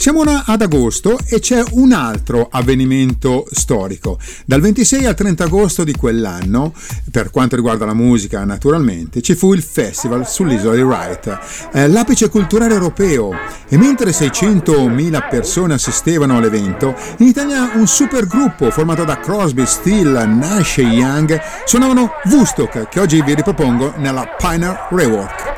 Siamo ad agosto e c'è un altro avvenimento storico. Dal 26 al 30 agosto di quell'anno, per quanto riguarda la musica naturalmente, ci fu il festival sull'isola di Wright, l'apice culturale europeo, e mentre 600.000 persone assistevano all'evento, in Italia un supergruppo formato da Crosby, Steele, Nash e Young suonavano Woodstock, che oggi vi ripropongo nella Pioneer Rework.